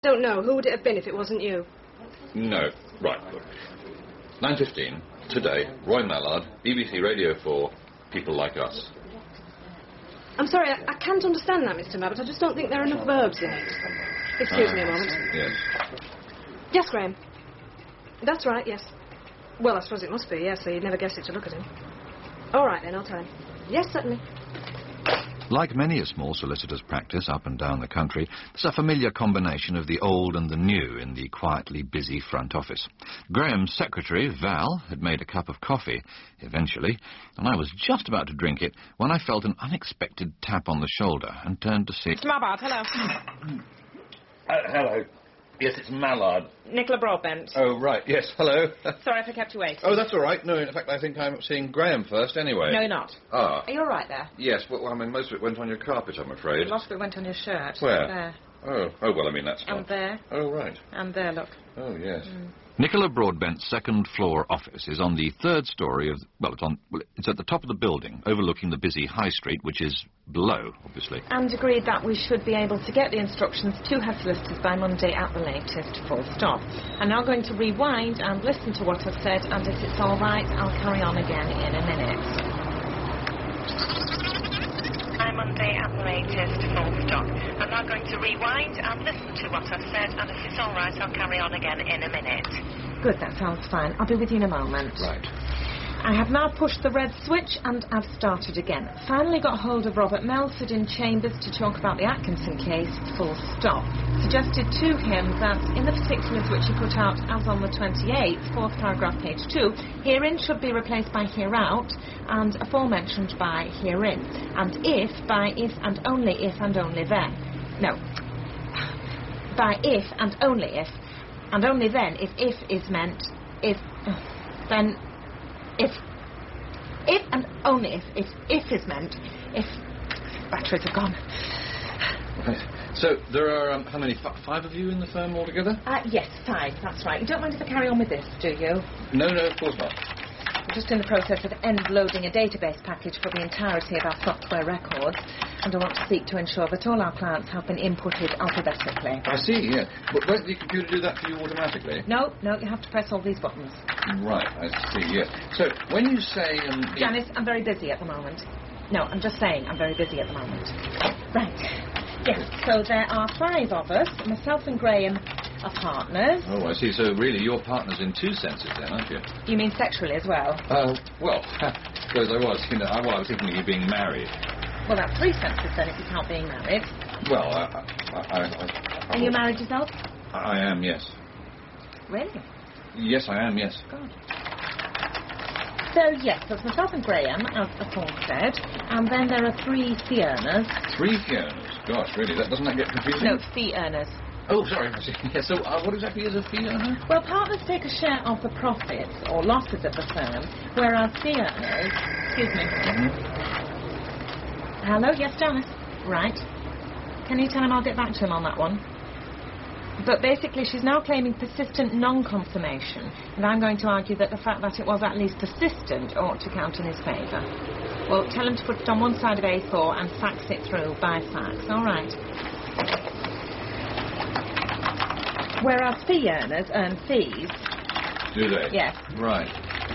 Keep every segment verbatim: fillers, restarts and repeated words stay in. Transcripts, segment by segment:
Don't know. Who would it have been if it wasn't you? No. Right, look. nine fifteen, today, Roy Mallard, B B C Radio four, People Like Us. I'm sorry, I, I can't understand that, Mister Mabbott. I just don't think there are enough verbs in it. Excuse uh, me a moment. Yes. Yes, Graham. That's right, yes. Well, I suppose it must be, yes, so you'd never guess it to look at him. All right, then, I'll tell him. Yes, certainly. Like many a small solicitor's practice up and down the country, there's a familiar combination of the old and the new in the quietly busy front office. Graham's secretary, Val, had made a cup of coffee, eventually, and I was just about to drink it when I felt an unexpected tap on the shoulder and turned to see... Mister Mabbott, hello. Uh, hello. Yes, it's Mallard. Nicola Broadbent. Oh, right, yes, hello. Sorry if I kept you waiting. Oh, that's all right. No, in fact, I think I'm seeing Graham first anyway. No, you're not. Ah. Are you all right there? Yes, well, I mean, most of it went on your carpet, I'm afraid. A lot of it went on your shirt. Where? There. Oh, oh, well, I mean, that's not... And there. Oh, right. And there, look. Oh, yes. Mm. Nicola Broadbent's second-floor office is on the third story of... Well, it's on... Well, it's at the top of the building, overlooking the busy High Street, which is below, obviously. And agreed that we should be able to get the instructions to her solicitors by Monday at the latest, full stop. I'm now going to rewind and listen to what I've said, and if it's all right, I'll carry on again in a minute. By Monday at the latest, full stop. I'm now going to rewind and listen to what I've said, and if it's all right, I'll carry on again in a minute. Good, that sounds fine. I'll be with you in a moment. Right. I have now pushed the red switch and I've started again. Finally got hold of Robert Melford in Chambers to talk about the Atkinson case, full stop. Suggested to him that in the particulars which he put out as on the twenty-eighth, fourth paragraph, page two, herein should be replaced by hereout and aforementioned by herein. And if by if and only if and only then. No. By if and only if. And only then, if if is meant, if, then... If, if and only if, if, if is meant, if batteries are gone. Right. So, there are, um, how many, f five of you in the firm altogether? Uh, yes, five, that's right. You don't mind if I carry on with this, do you? No, no, of course not. We're just in the process of end-loading a database package for the entirety of our software records, and I want to seek to ensure that all our clients have been inputted alphabetically. I see, yeah. But won't the computer do that for you automatically? No, no, you have to press all these buttons. Right, I see, yes. So, when you say... Um, Janice, I'm very busy at the moment. No, I'm just saying I'm very busy at the moment. Right. Yes, so there are five of us. Myself and Graham are partners. Oh, I see. So, really, you're partners in two senses then, aren't you? You mean sexually as well? Uh, well, suppose I was. You know, I, well, I was thinking of you being married. Well, that's three senses then, if you count being married. Well, I... I, I, I, I Are you married yourself? I am, yes. Really? Yes, I am, yes. God. So, yes, there's myself and Graham, as the form said, and then there are three fee earners. Three fee earners? Gosh, really? That, doesn't that get confusing? No, fee earners. Oh, sorry. I see. Yeah, so, uh, what exactly is a fee earner? Well, partners take a share of the profits or losses of the firm, whereas fee earners... Excuse me. Mm-hmm. Hello? Yes, Janice? Right. Can you tell him I'll get back to him on that one? But basically, she's now claiming persistent non-confirmation, and I'm going to argue that the fact that it was at least persistent ought to count in his favour. Well, tell him to put it on one side of A four and fax it through by fax. All right. Whereas fee earners earn fees... Do they? Yes. Right.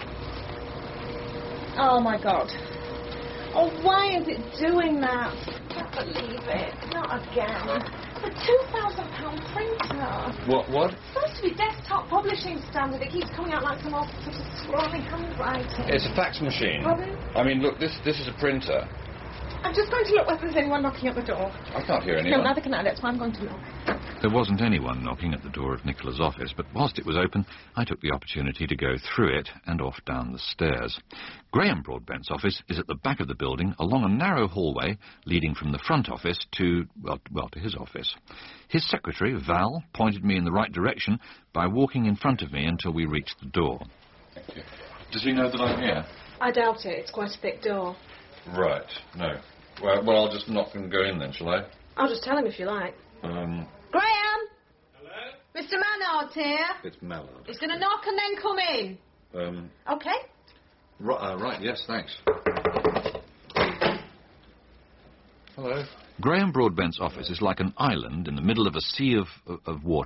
Oh, my God. Oh, why is it doing that? I can't believe it. Not again. The two thousand pound printer. What, what? It's supposed to be desktop publishing standard. It keeps coming out like some old sort of scrawly handwriting. It's a fax machine. Robin? I mean, look, this this is a printer. I'm just going to look whether there's anyone knocking at the door. I can't hear anyone. No, neither can I. That's why I'm going to look. There wasn't anyone knocking at the door of Nicola's office, but whilst it was open, I took the opportunity to go through it and off down the stairs. Graham Broadbent's office is at the back of the building, along a narrow hallway leading from the front office to, well, well, to his office. His secretary, Val, pointed me in the right direction by walking in front of me until we reached the door. Thank you. Does he know that I'm here? I doubt it. It's quite a thick door. Right, no. Well, well, I'll just knock and go in then, shall I? I'll just tell him if you like. Um... Graham! Hello? Mister Mannard's here. It's Mallard. He's going to knock and then come in. Um... OK? Right, uh, right, yes, thanks. Hello. Graham Broadbent's office is like an island in the middle of a sea of, of, of water.